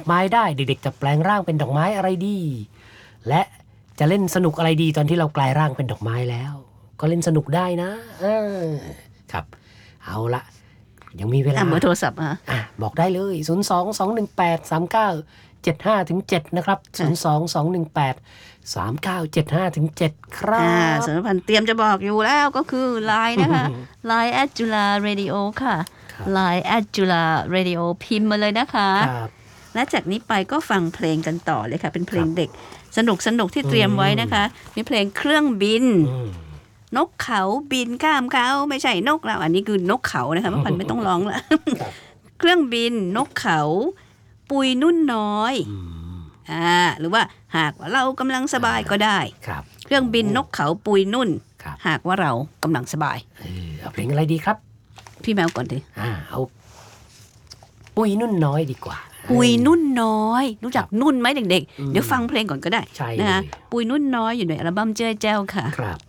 ไม้ได้เด็กๆจะแปลงร่างเป็นดอกไม้อะไรดีและจะเล่นสนุกอะไรดีตอนที่เรากลายร่างเป็นดอกไม้แล้วก็เล่นสนุกได้นะครับเอาละยังมีเวลาเบอร์โทรศัพท์บอกได้เลย02-218-3975-7นะครับ02-218-3975-7ครับสารพันเตรียมจะบอกอยู่แล้วก็คือ Line นะคะ Line @JulaRadio ค่ะ Line @JulaRadio พิมพ์มาเลยนะคะและจากนี้ไปก็ฟังเพลงกันต่อเลยค่ะเป็นเพลงเด็กสนุกที่เตรียมไว้นะคะมีเพลงเครื่องบินนกเขาบินข้ามเขาไม่ใช่นกเราอันนี้คือนกเขานะคะไม่ไม่ต้องร้องละเครื่องบินนกเขาปุยนุ่นน้อยหรือว่าหากว่าเรากำลังสบายก็ได้เครื่องบินนกเขาปุยนุ่นหากว่าเรากำลังสบายเอาเพลงอะไรดีครับพี่แมวก่อนดิเอาปุยนุ่นน้อยดีกว่าปุยนุ่นน้อยรู้จักนุ่นไหมเด็กๆเดี๋ยวฟังเพลงก่อนก็ได้นะคะปุยนุ่นน้อยอยู่ในอัลบั้มเจ้าค่ะครับ